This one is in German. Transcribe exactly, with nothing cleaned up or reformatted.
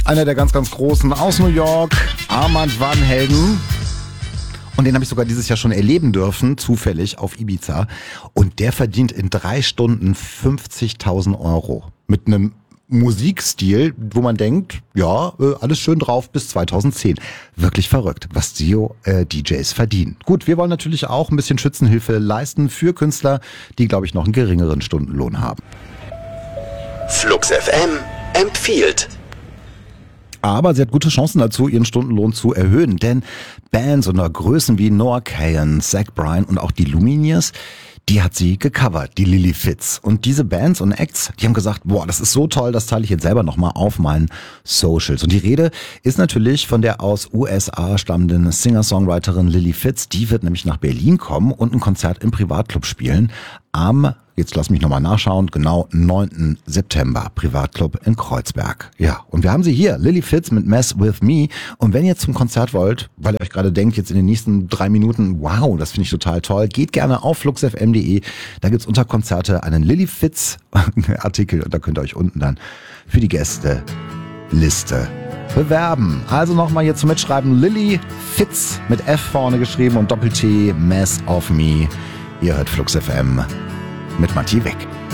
einer der ganz, ganz Großen aus New York, Armand Van Helden. Und den habe ich sogar dieses Jahr schon erleben dürfen, zufällig auf Ibiza. Und der verdient in drei Stunden fünfzigtausend Euro. Mit einem Musikstil, wo man denkt, ja, alles schön drauf bis zweitausendzehn. Wirklich verrückt, was Dio-D Js verdienen. Gut, wir wollen natürlich auch ein bisschen Schützenhilfe leisten für Künstler, die, glaube ich, noch einen geringeren Stundenlohn haben. Flux F M empfiehlt. Aber sie hat gute Chancen dazu, ihren Stundenlohn zu erhöhen, denn Bands unter Größen wie Noah Kahan, Zach Bryan und auch die Lumineers, die hat sie gecovert, die Lily Fitz. Und diese Bands und Acts, die haben gesagt, boah, das ist so toll, das teile ich jetzt selber nochmal auf meinen Socials. Und die Rede ist natürlich von der aus U S A stammenden Singer-Songwriterin Lily Fitz. Die wird nämlich nach Berlin kommen und ein Konzert im Privatclub spielen. Am, jetzt lass mich nochmal nachschauen, genau neunten September, Privatclub in Kreuzberg. Ja, und wir haben sie hier, Lily Fitz mit Mess With Me. Und wenn ihr zum Konzert wollt, weil ihr euch gerade denkt, jetzt in den nächsten drei Minuten, wow, das finde ich total toll, geht gerne auf fluxfm punkt de. Da gibt's unter Konzerte einen Lily Fitz Artikel und da könnt ihr euch unten dann für die Gästeliste bewerben. Also nochmal hier zum Mitschreiben, Lily Fitz mit F vorne geschrieben und Doppel-T, Mess of Me. Ihr hört Flux F M mit Matti Weck.